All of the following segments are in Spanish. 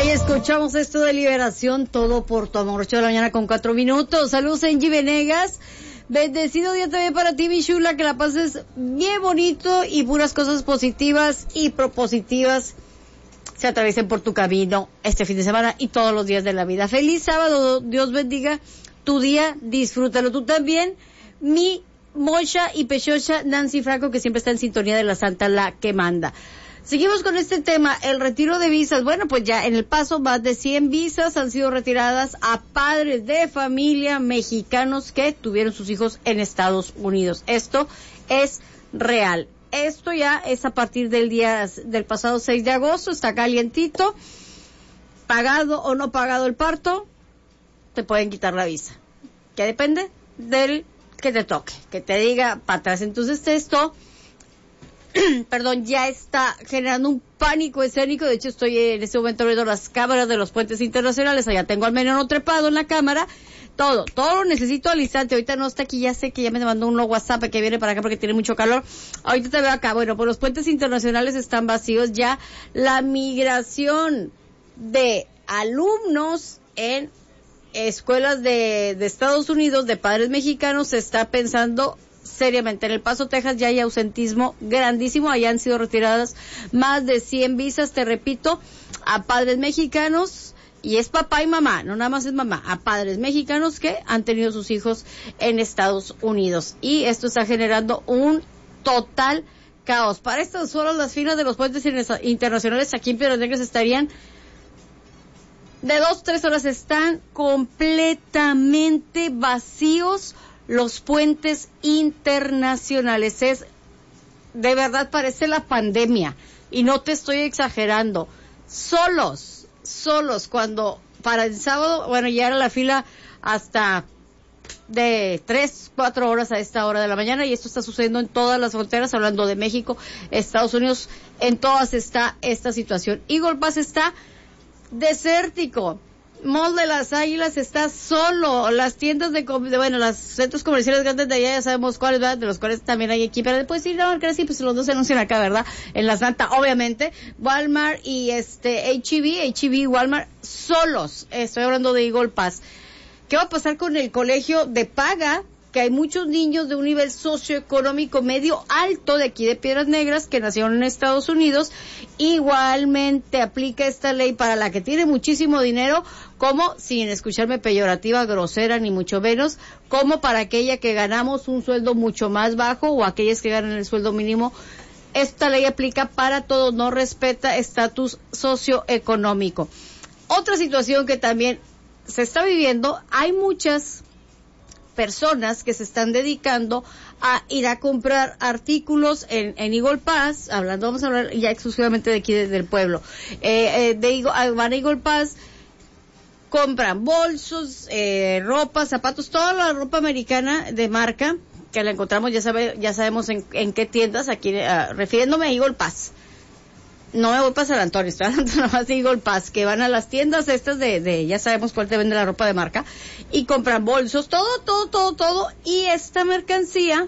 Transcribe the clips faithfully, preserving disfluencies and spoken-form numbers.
Ahí escuchamos esto de Liberación, todo por tu amor. ocho de la mañana con cuatro minutos. Saludos, Angie Venegas. Bendecido día también para ti, mi chula, que la pases bien bonito y puras cosas positivas y propositivas se atraviesen por tu camino este fin de semana y todos los días de la vida. Feliz sábado, Dios bendiga tu día, disfrútalo tú también. Mi mocha y pechocha Nancy Franco, que siempre está en sintonía de la Santa, la que manda. Seguimos con este tema, el retiro de visas. Bueno, pues ya en El Paso más de cien visas han sido retiradas a padres de familia mexicanos que tuvieron sus hijos en Estados Unidos. Esto es real. Esto ya es a partir del día del pasado seis de agosto, está calientito, pagado o no pagado el parto, te pueden quitar la visa. Que depende del que te toque, que te diga para atrás. Entonces esto... perdón, ya está generando un pánico escénico. De hecho, estoy en este momento abriendo las cámaras de los puentes internacionales. Allá tengo al menor trepado en la cámara. Todo, todo lo necesito al instante. Ahorita no está aquí, ya sé que ya me mandó un WhatsApp que viene para acá porque tiene mucho calor. Ahorita te veo acá. Bueno, pues los puentes internacionales están vacíos. Ya la migración de alumnos en escuelas de, de Estados Unidos, de padres mexicanos, se está pensando seriamente. En El Paso, Texas, ya hay ausentismo grandísimo. Allá han sido retiradas más de cien visas, te repito, a padres mexicanos, y es papá y mamá, no nada más es mamá, a padres mexicanos que han tenido sus hijos en Estados Unidos. Y esto está generando un total caos. Para estas horas, las filas de los puentes internacionales aquí en Piedras Negras estarían de dos, tres horas. Están completamente vacíos los puentes internacionales. Es, de verdad, parece la pandemia, y no te estoy exagerando. Solos, solos, cuando para el sábado, bueno, ya era la fila hasta de tres, cuatro horas a esta hora de la mañana, y esto está sucediendo en todas las fronteras, hablando de México, Estados Unidos, en todas está esta situación. Eagle Pass está desértico. Mall de las Águilas está solo. Las tiendas de, de bueno, los centros comerciales grandes de allá ya sabemos cuáles, ¿verdad? De los cuales también hay aquí, pero después sí, no, creo sí, pues los dos se anuncian acá, ¿verdad? En la Santa, obviamente. Walmart y este H E B, H E B y Walmart solos. Estoy hablando de Eagle Pass. ¿Qué va a pasar con el colegio de paga? Que hay muchos niños de un nivel socioeconómico medio alto de aquí de Piedras Negras que nacieron en Estados Unidos. Igualmente aplica esta ley para la que tiene muchísimo dinero, como, sin escucharme peyorativa, grosera, ni mucho menos, como para aquella que ganamos un sueldo mucho más bajo o aquellas que ganan el sueldo mínimo. Esta ley aplica para todos, no respeta estatus socioeconómico. Otra situación que también se está viviendo, hay muchas personas que se están dedicando a ir a comprar artículos en, en Eagle Pass, hablando, vamos a hablar ya exclusivamente de aquí, desde el pueblo, eh, eh, de Eagle, van a Eagle Pass, compran bolsos, eh, ropa, zapatos, toda la ropa americana de marca, que la encontramos, ya sabe, ya sabemos en, en qué tiendas, aquí, uh, refiriéndome a Eagle Pass. No me voy para San Antonio, estoy hablando nomás de Eagle Pass, que van a las tiendas estas de, de, ya sabemos cuál te vende la ropa de marca, y compran bolsos, todo, todo, todo, todo, y esta mercancía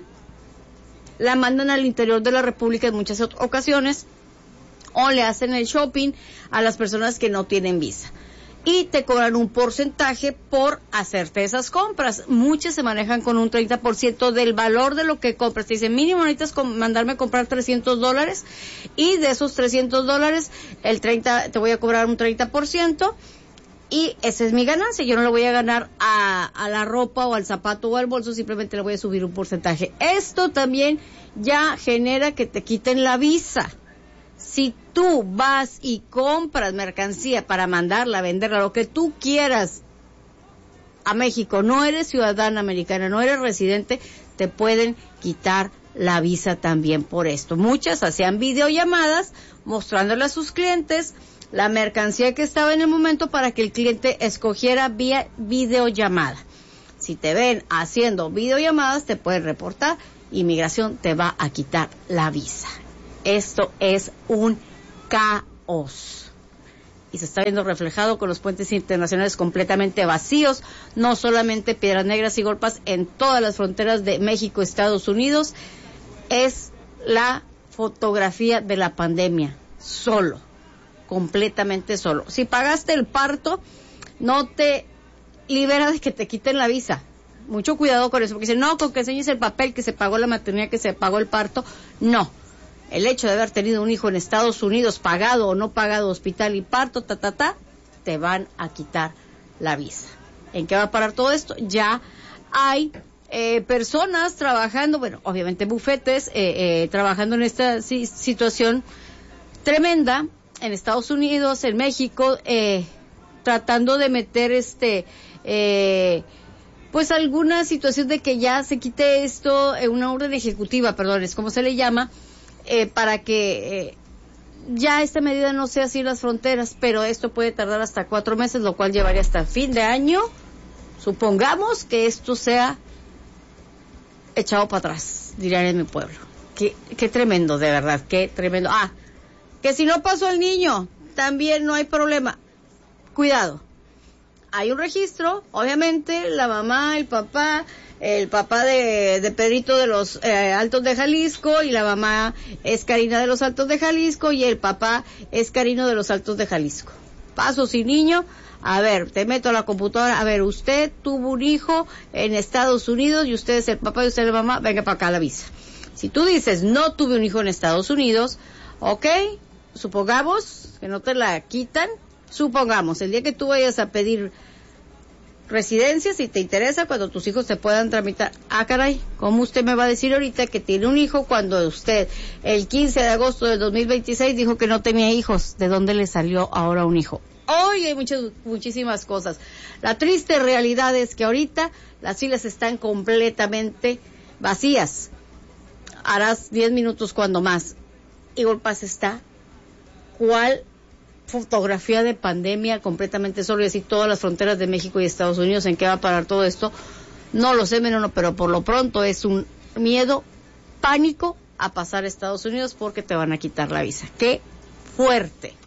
la mandan al interior de la República en muchas ocasiones, o le hacen el shopping a las personas que no tienen visa. Y te cobran un porcentaje por hacerte esas compras. Muchas se manejan con un treinta por ciento del valor de lo que compras. Te dicen, mínimo necesitas mandarme a comprar trescientos dólares, y de esos trescientos dólares, el treinta, te voy a cobrar un treinta por ciento, y esa es mi ganancia. Yo no le voy a ganar a, a la ropa o al zapato o al bolso, simplemente le voy a subir un porcentaje. Esto también ya genera que te quiten la visa. Si tú vas y compras mercancía para mandarla, venderla, lo que tú quieras a México, no eres ciudadana americana, no eres residente, te pueden quitar la visa también por esto. Muchas hacían videollamadas mostrándole a sus clientes la mercancía que estaba en el momento para que el cliente escogiera vía videollamada. Si te ven haciendo videollamadas, te pueden reportar, inmigración te va a quitar la visa. Esto es un caos. Y se está viendo reflejado con los puentes internacionales completamente vacíos, no solamente Piedras Negras y Eagle Pass, en todas las fronteras de México, Estados Unidos. Es la fotografía de la pandemia, solo. completamente solo. Si pagaste el parto, no te libera de que te quiten la visa. Mucho cuidado con eso, porque dicen, no, con que enseñes el papel que se pagó la maternidad, que se pagó el parto. No. El hecho de haber tenido un hijo en Estados Unidos, pagado o no pagado hospital y parto, ta, ta, ta, te van a quitar la visa. ¿En qué va a parar todo esto? Ya hay eh, personas trabajando, bueno, obviamente bufetes, eh, eh, trabajando en esta si, situación tremenda en Estados Unidos, en México, eh, tratando de meter este... Eh, pues alguna situación de que ya se quite esto, eh, una orden ejecutiva, perdón, es como se le llama, eh, para que eh, ya esta medida no sea así en las fronteras, pero esto puede tardar hasta cuatro meses, lo cual llevaría hasta fin de año. Supongamos que esto sea echado para atrás, dirían en mi pueblo. Qué, qué tremendo, de verdad, qué tremendo. Ah, que si no pasó el niño, también no hay problema. Cuidado. Hay un registro, obviamente, la mamá, el papá, el papá de, de Pedrito de los eh, Altos de Jalisco, y la mamá es Karina de los Altos de Jalisco, y el papá es Karino de los Altos de Jalisco. Paso sin niño, a ver, te meto a la computadora, a ver, usted tuvo un hijo en Estados Unidos, y usted es el papá y usted es la mamá, venga para acá la visa. Si tú dices, no tuve un hijo en Estados Unidos, ok, supongamos que no te la quitan. Supongamos, el día que tú vayas a pedir residencia, si te interesa, cuando tus hijos te puedan tramitar. Ah, caray, ¿cómo usted me va a decir ahorita que tiene un hijo cuando usted el quince de agosto del dos mil veintiséis dijo que no tenía hijos? ¿De dónde le salió ahora un hijo? Hoy hay muchas, muchísimas cosas. La triste realidad es que ahorita las filas están completamente vacías. Harás diez minutos cuando más. Y Golpaz está, ¿cuál fotografía de pandemia completamente solo, y así todas las fronteras de México y Estados Unidos? ¿En qué va a parar todo esto? No lo sé, no, pero por lo pronto es un miedo, pánico a pasar a Estados Unidos porque te van a quitar la visa. ¡Qué fuerte!